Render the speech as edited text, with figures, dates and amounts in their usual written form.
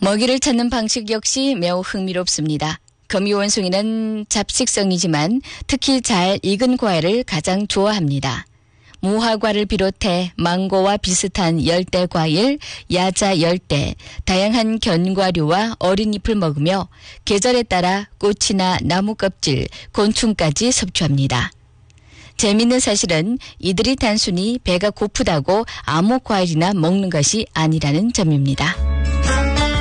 먹이를 찾는 방식 역시 매우 흥미롭습니다. 거미원숭이는 잡식성이지만 특히 잘 익은 과일을 가장 좋아합니다. 무화과를 비롯해 망고와 비슷한 열대 과일, 야자 열대, 다양한 견과류와 어린 잎을 먹으며 계절에 따라 꽃이나 나무 껍질, 곤충까지 섭취합니다. 재미있는 사실은 이들이 단순히 배가 고프다고 아무 과일이나 먹는 것이 아니라는 점입니다.